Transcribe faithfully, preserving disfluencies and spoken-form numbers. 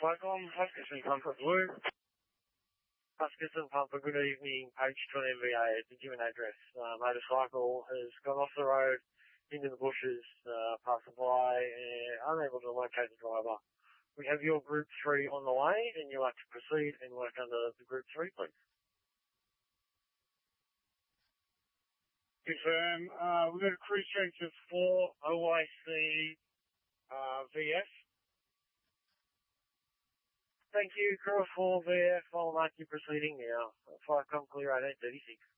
Flycom, Huskinson Pumper Blue. Huskinson Pumper, good evening, Page to an M V A at the given address. Uh, motorcycle has gone off the road into the bushes, uh, passed by, and unable to locate the driver. We have your Group three on the way, and you'll have to proceed and work under the Group three, please. Confirm, uh, we've got a cruise strength of four O I C uh, V F. Thank you, crew of four V F. I'll mark you proceeding now. Flycom clear eighteen thirty-six.